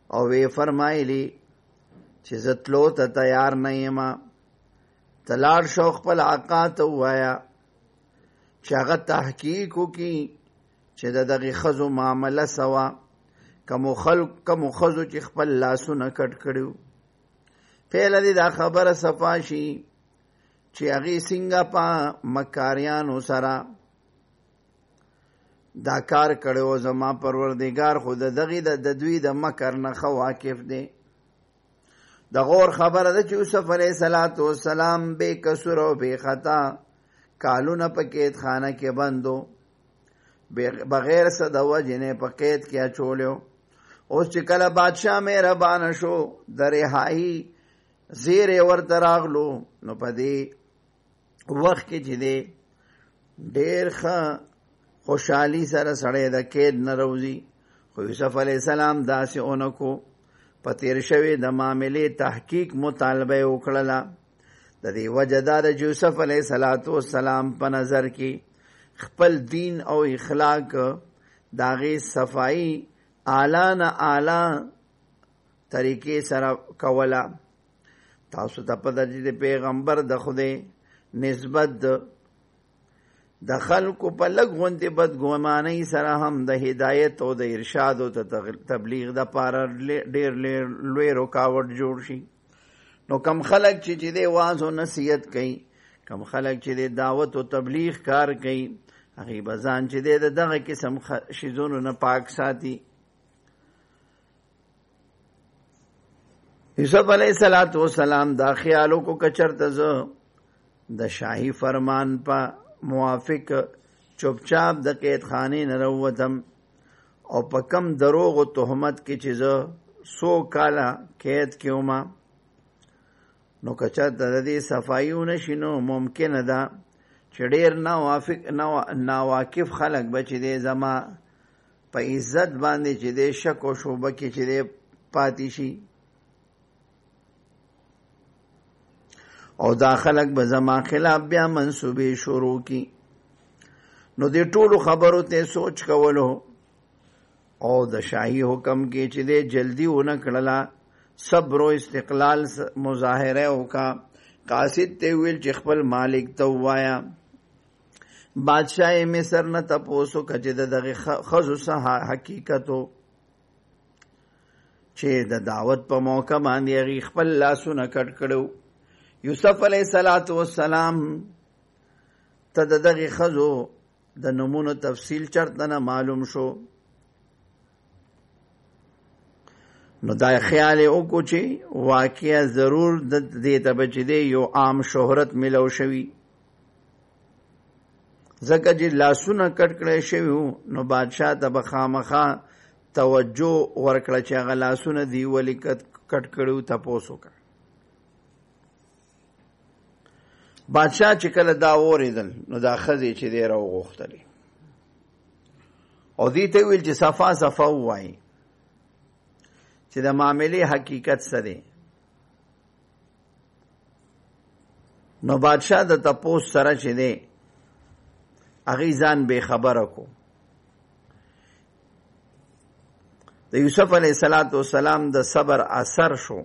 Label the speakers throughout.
Speaker 1: او وی فرمایلی چې زتلو ته تیار نه یم، تلاړ شو خپل آقا ته وایا چې هغه تحقیق وکړي چې دغه ښځو معامله سوا، کومو ښځو چې خپل لاسونه کټ کړي پهله دې دا خبره صفا شي چې هغې څنګه په مکاریانو سره دا کار کړی و. زما پروردګار خو د دوی د مکر نه ښه واقف دی. د غور خبره ده چې یوسف علیه السلام بے قصور او بے خطا کالونه په قید خانه کې بندو، بغیر څه د وجې نه په قید کې اچولیو. اوس چې کله بادشاه مهربانه شو د رهایي زیری ورته راغلو، نو په دې وخت کې چې دی ډېر ښه خوشحالي سره سړی د قید نه روځي. خو یوسف علیه السلام داسې اونکو، په تیر شوې د معاملې تحقیق مطالبه یې وکړله. د دې وجه دا ده چې یوسف علیه السلام په نظر کې خپل دین او اخلاق د هغې صفایي اعلی نه اعلی طریقې سره کوله. تاسو ته پته ده چې د پیغمبر د خدای نسبت د خلکو په لږ غوندې بدګمانۍ سره هم د هدایت او د ارشاد او د تبلیغ دپاره ډېر لوی رکاوټ جوړ شي. نو کم خلک چې د واعظ او نصیحت کوي، کم خلک چې د دعوت او تبلیغ کار کوي، هغې به ځان چې د دغه قسم شیزونو نه پاک ساتي. یوسف علیه السلام دا خیال وکړو که چېرته زه د شاهي فرمان په موافق چوپچاپ د قید خانې نه راووتم او په کم دروغ و تهمت کې چې زه 100 کاله قید کې وم، نو که چېرته د دې صفایي ونه شي نو ممکنه ده چې ډېر ناواقف خلک به چې دی زما په عزت باندې چې دی شک و شوبه کې چې دی پاتې شي، او دا خلک به زما خلاف بیا منصوبې شروع کی. نو دې ټولو خبرو ته سوچ کولو او د شاهي حکم کې چې دی جلدی ونه کړله، صبر و استقلال مظاهره وکا. قاصد ته ویل چې خپل مالک ته ووایا. بادشاہ مصر نه تپوسو که چې دغه ښځو څه حقیقت و چې د دعوت په موقع باندې هغې خپل لاسونه کټ کړو. یوسف علیه السلام ته د دغې ښځو د نومونو تفصیل چرته نه معلوم شو. نو دا خیال یې وکړو چې واقعه ضرور دې ته به چې دی یو عام شهرت میلو شوي، ځکه چې لاسونه کټ کړی شوي وو. نو بادشاه ته به خامخا توجه ورکړه چې هغه لاسونه دې ولې کټ کړي وو، تپوس وکړه. بادشاه چې کله دا واورېدل نو دا ښځې چې دی راوغوښتلې او دې ته ویل چې صفا صفا ووایي چې د معاملې حقیقت څه دی. نو بادشاه د تپوس سره چې دی هغې ځان بې خبره کو. د یوسف علیه السلام د صبر اثر شو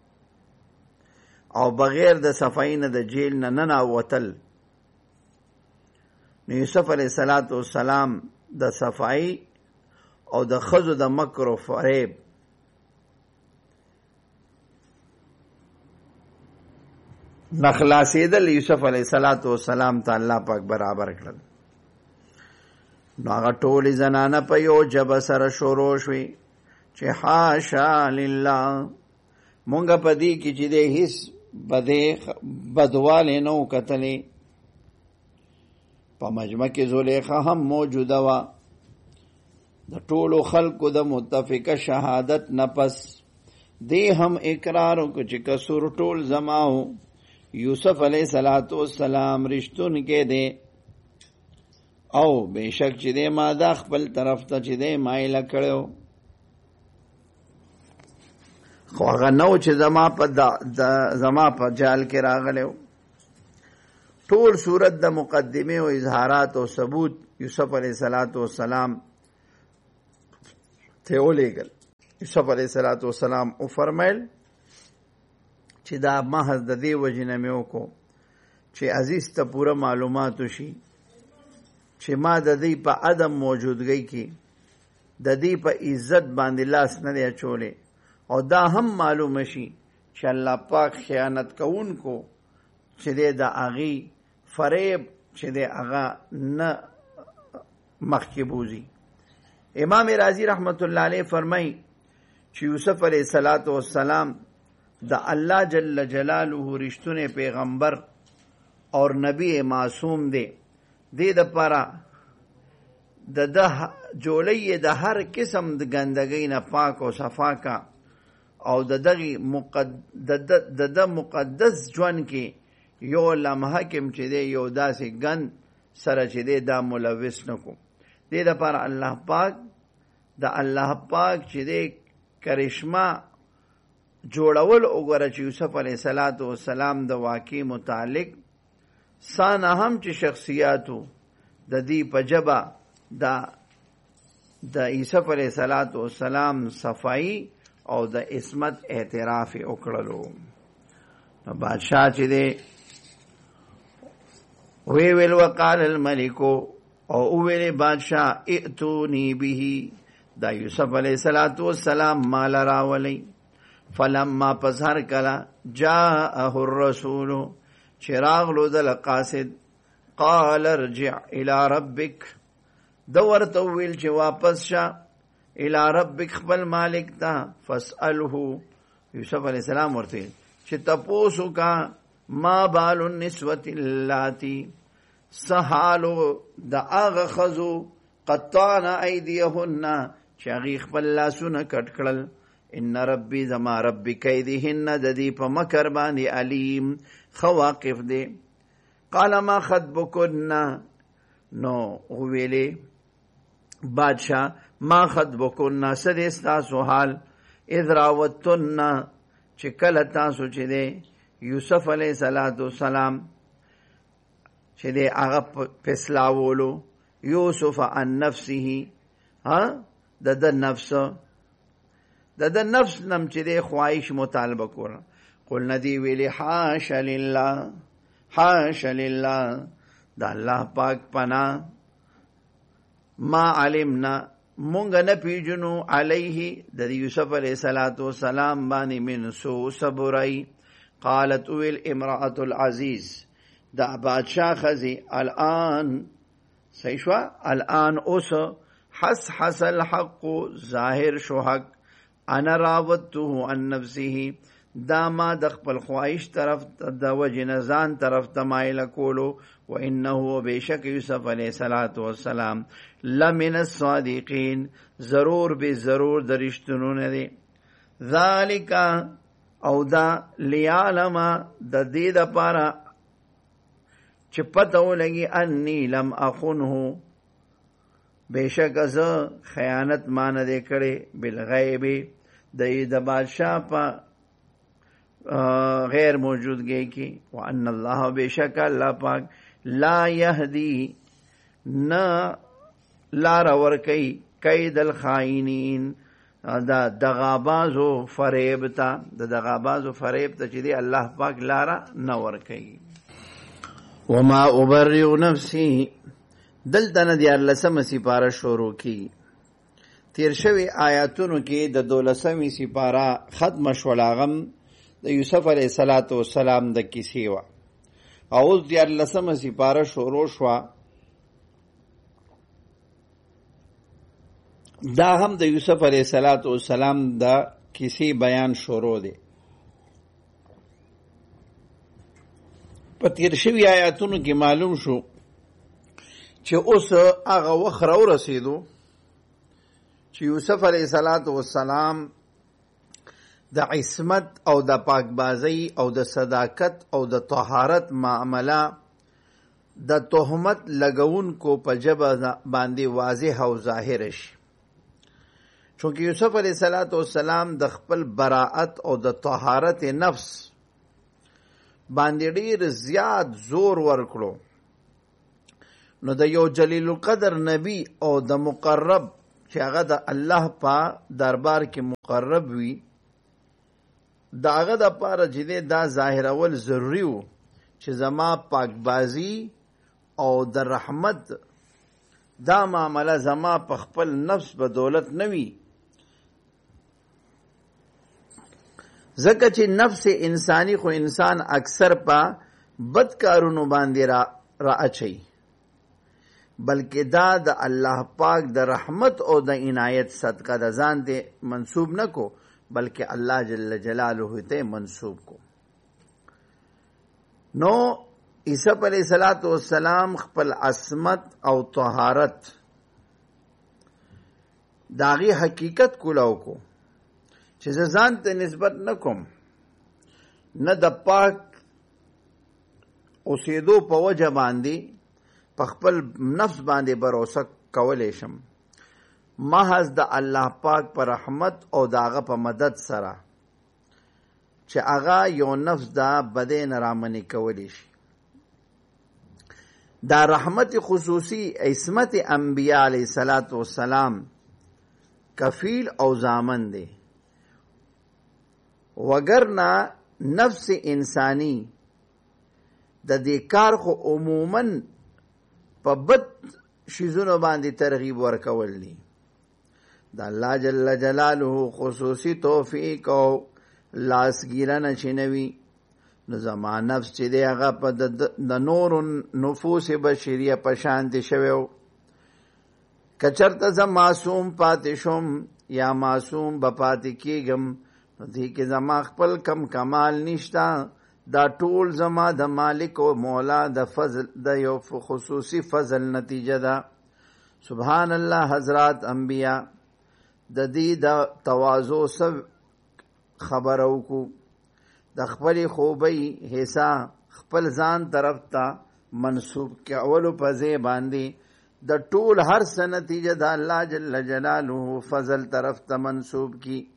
Speaker 1: او بغیر د صفایي نه د جیل نه ننوتل. نو یوسف علیه السلام د صفایي او د ښځو د مکر و فریب نه خلاصېدل یوسف علیه السلام ته الله پاک برابر کړل. نو هغه ټولې زنانه په یو ژبه سره شروع شوې چې حاشا لله، مونږه په دې کې چې دی هیڅ بدوالی نه و کتلی. په مجمع کې زلیخا هم موجوده وه. د ټولو خلکو د متفقه شهادت نه پس دی هم اقرار وکړ چې قصور ټول زما و. یوسف علیه السلام رښتونکی دی او بېشک چې دی ما دا خپل طرف ته چې دی مایله کړی و، خو هغه نه و چې زما په جال کې راغلی و. ټول صورت د مقدمه او اظهارات او ثبوت یوسف علیه السلام ته ولېږل. یوسف علیہ السلام او فرمایل چې دا محض د دې وجې نه مې وکړو چې عزیز ته پوره معلومات وشي چې ما د دې په عدم موجودګۍ کې د دې په عزت باندې لاس نه دی اچولی او دا هم معلومه شي چې الله پاک خیانت کوونکو چې دی د هغې فریب چې دی هغه نه مخکې بوځي. امام رازی رحمت الله علیه فرمایي چې یوسف علیه السلام د الله جل جلاله رښتونی پیغمبر اور نبی معصوم دی. دې دپاره د جوړی د هر قسم د ګندګۍ نه پاک او صفا کا او د مقدس ژوند کې یو لمحه کې چې دی یو داسې ګند سره چې دی دا ملوث نه کو. دې دپاره الله پاک چې دی کرشمه جوړول وګوره چې یوسف علیه السلام د واقع متعلق سانه هم چې شخصیاتو د دې په ژبه د یوسف علیه السلام صفائی او د عصمت اعتراف وکړلو. نو بادشاہ چې دی ویل وقال الملک او ویل بادشاہ ائتونی به دا یوسف علیه السلام مال راولی. فلما پس هر کلا جاءه الرسول چراغ لو دل قاصد قال ارجع الى ربک دو ورته ویل چې واپس شه الى ربک خپل مالک ته فاسأله یوسف علیہ السلام ورته چې تپوسو کا ما بال النسوة اللاتی سحالو د هغه ښځو قطعن ایدیهن چې هغې خپل لاسونه کټ کړل. ان ربی زما ربی کیدهن د دې په مکر باندې علیم ښه واقف دی. قال ما خطبکن نو ویلې بادشاہ ما خطبکن څه دی ستاسو حال اذ راوتن چې کله تاسو چې دی یوسف علیه السلام چې دی هغه پسلاولو یوسف عن نفسه د نفس نم چې دی خواهش مطالبه کوله. قلنا دی ویلی حاش لله دا الله پاک پنا ما علمنا مونږ نه پیژنو علیه د یوسف علیه السلام باندې من سو صبرای. قالت ویل امرأة العزیز دا بادشاہ خزی الان سیشوا الان اوس حس الحق ظاهر شو حق انا راودته عن نفسه دا ما د خپل خواهش طرف د وجه نزان طرف تمایل کولو. و انه بیشک یوسف علیه السلام لمن الصادقین ضرور به ضرور د رښتونو نه دی. ذالک او دا لیعلم د دې دپاره چې پته ولګي انی لم اخنه بیشک زه خیانت ما نه دی کړی بالغیب د بادشاہ په غیر موجودگی کی. وان اللہ بیشک اللہ پاک لا یهدی نا لار ورکی کید الخائنین دا دغابازو فریب تا چې دی الله پاک لارا نه ورکی. وما ابرئ نفسی دلته نه دی 14 سپاره شروع کی. تیر شوی آیاتونو کې د 12 سپاره ختم شولاغم د یوسف علیه السلام د کیسې وه او اوس 14 سپاره شروع شوه. دا هم د یوسف علیه السلام د کیسې بیان شروع دی. په تیر شوی آیاتونو کې معلوم شو چې اوس هغه وخت راورسېدو چې یوسف علیه السلام د عصمت او د پاکبازی او د صداقت او د طهارت معامله د تهمت لګونکو په ژبه باندې واضح او ظاهر شي. چونکه یوسف علیه السلام د خپل براءت او د طهارت نفس باندې ډیر زیات زور ورکړو. نو د یو جلیل القدر نبی او د مقرب چې هغه د الله په دربار کې مقرب وي، د هغه د پاره چې دا ظاهرول ضروری وو چې زما پاکبازی او د رحمت دا معامله زما په خپل نفس بدولت نوي، ځکه چې نفس انسانی خو انسان اکثر په بد کارونو باندې را اچي، بلکې دا د الله پاک د رحمت او د عنایت صدقه د ځان ته منسوب نه کو، بلکې الله جل جلاله ته منسوب کو. نو عیسی علیہ الصلوۃ والسلام خپل عصمت او طهارت داغي حقیقت کولاو کو چې ځان ته نسبت نکوم، نه د پاک اوسېدو په وجه باندې په خپل نفس باندې باور کولای شم، محض د الله پاک پر رحمت او داغه په مدد سره چې هغه یو نفس دا بدن رامنې کولی شي. دا رحمت خصوصی عصمت انبیاء علیہ الصلوۃ والسلام کفیل او ضامن دی، وگرنه نفس انسانی د دې کار خو عموماً په بد شیزونو باندې ترغیب ورکول دي. د الله جل جلاله خصوصی توفیق او لاسګیرنه شنوي، نو زما نفس چې دی هغه په د نور نفوس بشریه په شان دي شوی. کچرته زه معصوم پاتې شوم یا معصوم به پاتې کېږم، نو دې کې زما خپل کم کمال نشته، دا ټول زما د مالک او مولا د فضل د یو خصوصي فضل نتیجه ده. سبحان الله. حضرات انبیاء د دې د تواضع سب خبرو کو، د خپل خوبی حصہ خپل ځان طرف ته منسوب کولو په ځای باندې د ټول هر څه نتیجه د الله جل جلاله فضل طرف ته منسوب کی.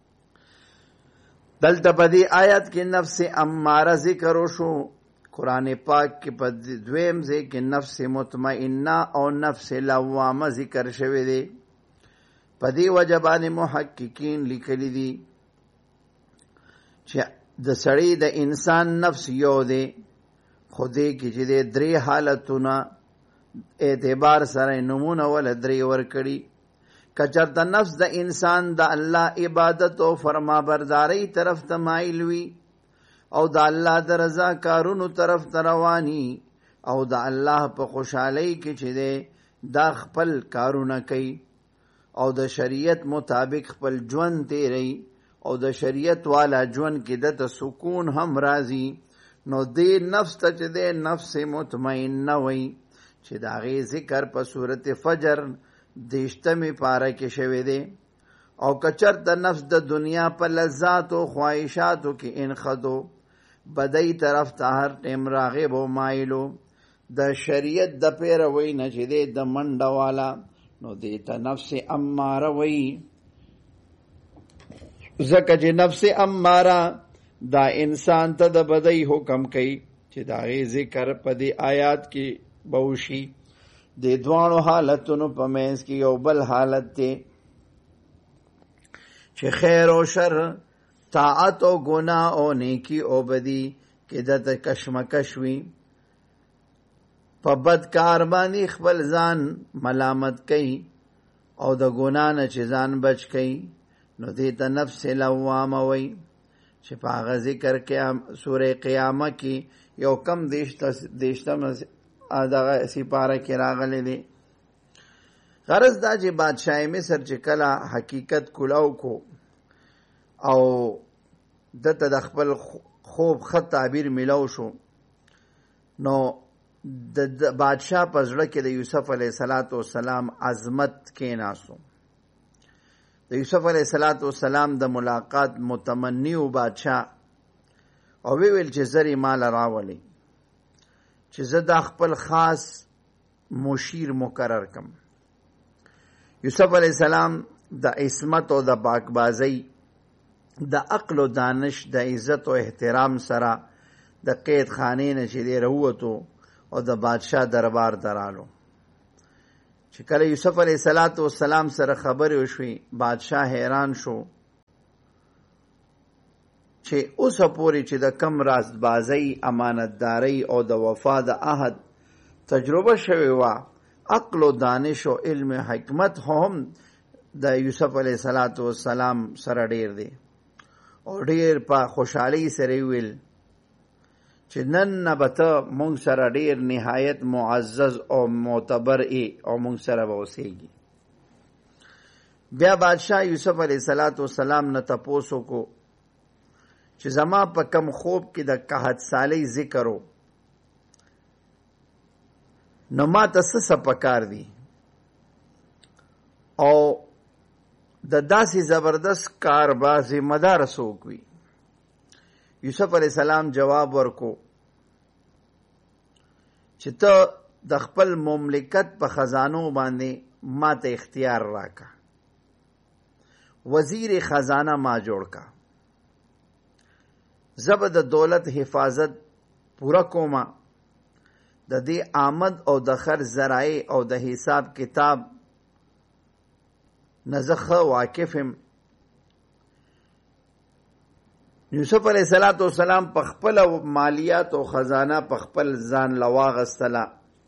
Speaker 1: دلته په دې آیت کې نفس اماره ذکر وشو، قرآن پاک کې په دویم ځای کې نفس مطمئنه او نفس لوامه ذکر شوی دی. په دې وجه باندې محققین لیکلی دي چې د سړی د انسان نفس یو دی، خو دې کې چې د درې حالتونه اعتبار سره نمونه ول درې ورکړي. کچرته نفس د انسان د الله عبادت او فرمانبرداري طرف ته مایل وي او د الله د رضا کارونو طرف ته رواني او د الله په خوشحالۍ کې چې دی دا خپل کارونه کوي او د شریعت مطابق خپل ژوند تیری او د شریعت والا ژوند کې د سکون هم راځي، نو دې نفس ته چې دی نفس مطمئنه وي چې د هغې ذکر په صورت فجر دیشتمی پاره کې شوی دی. او کچرته نفس د دنیا په لذات او خواهشاتو کې انخدو، بدی طرف ته هر ټیم راغب او مایلو، د شریعت د پیروي نه چې دی د منډه والا، نو دې ته نفس اماره وي. ځکه چې نفس اماره دا انسان ته د بدی حکم کوي چې د هغې ذکر په دې آیات کې بوشي. د دوانو حالتونو په منځ کې یو بل حالت دی چې خیر او شر، طاعت او گناه او نیکی او بدی کې دته کشمکش وي. په بد کار باندې خپل ځان ملامت کوي او د ګناه نه چې ځان بچ کوي، نو دې ته نفس لوامه وي چې په هغه ذکر کې سوره قیامه کې یو کم دیشتم دغه سپاره کې راغلی دی. غرض دا چې بادشاہ مصر چې کله حقیقت کولاو کو او دته د خپل خوب خط تعبیر ملاو شو، نو د بادشاہ په زړه کې د یوسف علیه السلام عظمت کې ناسو. د یوسف علیه السلام د ملاقات متمنی و بادشاہ او ویل چې زری مال راولي چې زه د خپل خاص مشیر مقرر کم. یوسف علیہ السلام د عصمت او د پاکبازی، د عقل او دانش، د عزت او احترام سره د قید خانې نه چې دی راووتو او د بادشاہ دربار درالو چې کله یوسف علیه السلام سره خبرې وشوې بادشاه حیران شو چې اوسه پورې چې د کم رازبازۍ امانتدارۍ او د وفا د عهد تجربه شوې وه عقل و دانش و علم حکمت هم د یوسف علیه السلام سره ډیر دی او ډیر په خوشحالۍ سره ویل چې نن نه به ته مونږ سره ډیر نهایت معزز او معتبر او مونږ سره به اوسېږي. بیا بادشاه یوسف علیه السلام نه تپوس وکړو چې زما په کم خوب کې د قحط سالۍ ذکر و نو ما ته څه پکار دي او د داسې زبردست کار به ذمه دار څوک وي. یوسف علیه السلام جواب ورکو چې ته د خپل مملکت په خزانو باندې ما ته اختیار راکا، وزیر خزانه ما جوړ کا، زه به د دولت حفاظت پوره کومه، د دې آمد او د خرج ذرایع او د حساب کتاب نه زه ښه واقف یم. یوسف علیه السلام په خپل مالیات او خزانه په خپل ځان لواغستله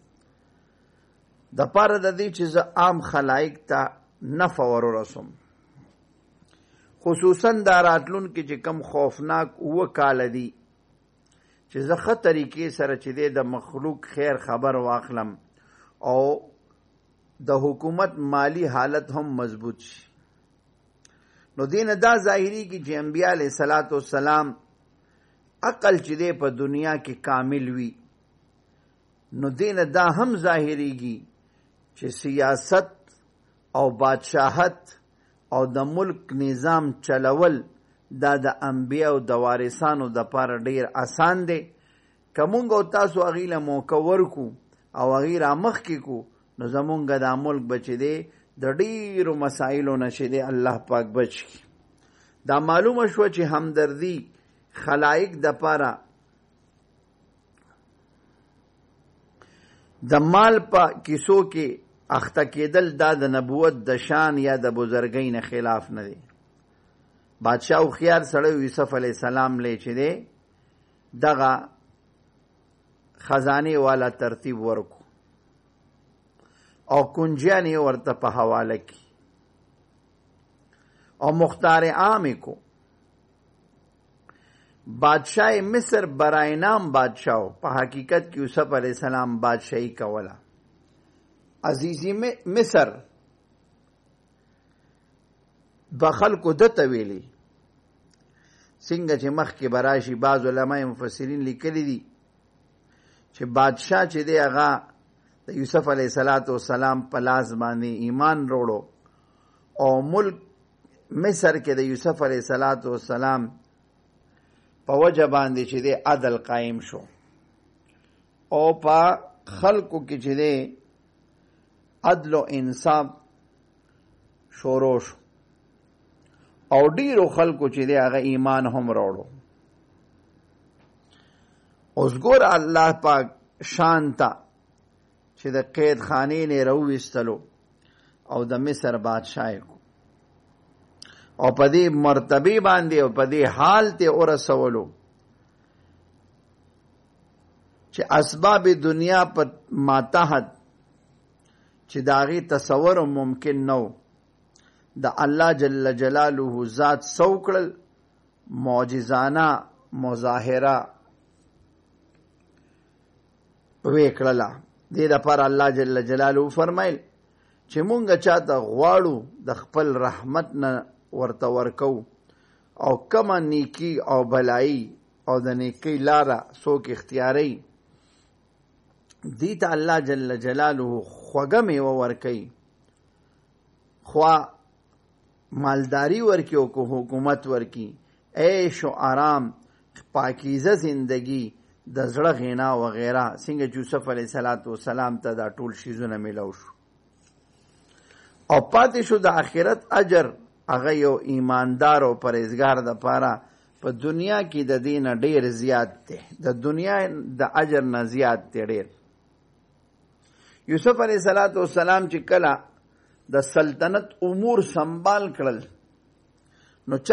Speaker 1: د پاره د دې چې زه عام خلایق ته نفع ورسوم، خصوصا دا راتلونکي چې کم خوفناک 7 کاله دي چې زه ښه طریقې سره چې دی د مخلوق خیر خبر واخلم او د حکومت مالی حالت هم مضبوط شي. نو دین دا ظاهری کی چې انبیاء علیہ السلام عقل چې دی په دنیا کې کامل وي، نو دین دا هم ظاهریږي چې سیاست او بادشاہت او د ملک نظام چلول دا د انبیاء او د وارثانو د پاره ډیر آسان دی. که مونږ او تاسو هغې له موقع ورکو او هغې رامخ کې کو نو زمونږ دا ملک بچې دی د ډیرو مسایلو نه چې دی الله پاک بچ کی. دا معلومه شوه چې همدردی خلایق د پاره د مال په کیسو کې اخته کېدل دا د نبوت د شان یا د بزرګۍ نه خلاف نه دی. بادشاه هوښیار سړی یوسف علیه السلام لی چې دی دغه خزانې والا ترتیب ورکو او کنجیان یې ورته په حواله کی او مختار عام کو. بادشاہ مصر برای نام بادشاہ په حقیقت کې یوسف علیه السلام بادشاہی کوله. عزیزی مصر بخل کو دته ویلی څنګه چې مخکې براشي بعض علماء مفسرین لیکلی دي چې بادشاہ چې دی هغه د یوسف علیه السلام په لاس باندې ایمان وروړو او ملک مصر کې د یوسف علیه السلام په وجه باندې چې دی عدل قائم شو او په خلقو کې چې دی عدل و انصاف شروع شو او ډیرو خلکو چې دی هغه ایمان هم راوړو. اوس ګور الله پاک شان ته چې د قید خانې نه راوویستلو او د مصر بادشاہ کو او په دې مرتبه باندې او په دې حال ته ورسولو چې اسباب دنیا په ماتحت چې داغي تصور ممکن نو د الله جل جلاله ذات سوکړل معجزانه مظاهره وکړه. دې لپاره الله جل جلاله فرمایل چې مونږ چاته غواړو د خپل رحمت نه ورته ورکو او کما نیکی او بلایی او د نیکی لاره څوک اختیاري دې ته الله جل جلاله خوږه میوه ورکوي، خوا مالداری ورکی او کو حکومت ورکی، عیش و آرام، پاکیزه زندگی، د زړه غنا وغیرہ. څنګه یوسف علیه السلام ته دا ټول شیزونه ملو شو او پاتې شو د آخرت اجر هغه یو ایماندار او پرهیزګار د پاره په دنیا کې د دین ډیر زیات دی، د دنیا د اجر نه زیات دی ډیر. یوسف علیه السلام چې کله د سلطنت امور سنبال کړل نو